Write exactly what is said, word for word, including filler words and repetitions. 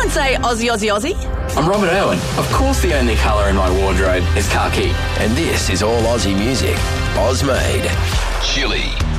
would say Aussie, Aussie, Aussie. I'm Robert Irwin. Of course the only colour in my wardrobe is khaki. And this is all Aussie music. Oz made. Chili.